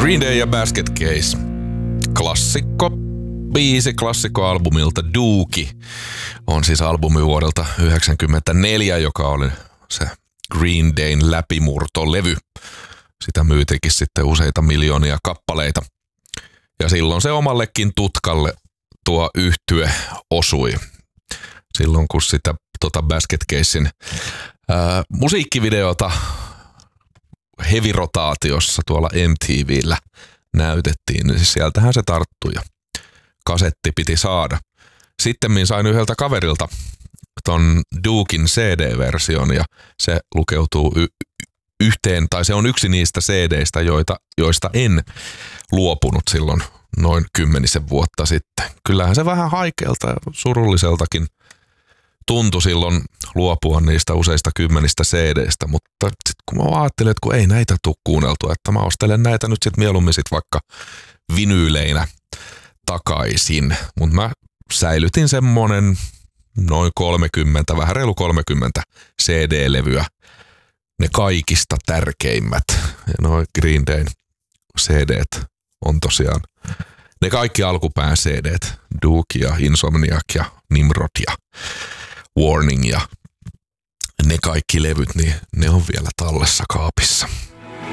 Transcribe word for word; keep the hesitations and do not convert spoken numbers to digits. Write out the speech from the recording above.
Green Day ja Basket Case. Klassikko biisi klassikkoalbumilta Dookie on siis albumi vuodelta yhdeksänkymmentäneljä, joka oli se Green Dayn läpimurtolevy. Sitä myytikin sitten useita miljoonia kappaleita. Ja silloin se omallekin tutkalle tuo yhtye osui. Silloin kun sitä tota Basket Casen ää, musiikkivideota hevirotaatiossa tuolla M T V:llä näytettiin, niin siis sieltähän se tarttui ja kasetti piti saada. Sittemmin sain yhdeltä kaverilta ton Dookin C D-version ja se lukeutuu y- yhteen, tai se on yksi niistä C D:istä, joita, joista en luopunut silloin noin kymmenisen vuotta sitten. Kyllähän se vähän haikealta ja surulliseltakin tuntui silloin luopua niistä useista kymmenistä C D:stä, mutta sitten kun mä ajattelin, että kun ei näitä tule kuunneltua, että mä ostelen näitä nyt sitten mieluummin sit vaikka vinyyleinä takaisin. Mutta mä säilytin semmonen noin kolmekymmentä, vähän reilu kolmekymmentä C D-levyä, ne kaikista tärkeimmät. Ja noi Green Dayn C D:t on tosiaan ne kaikki alkupään C D:t, Dookie ja Insomniac ja Nimrod ja Warning ja ne kaikki levyt, niin ne on vielä tallessa kaapissa.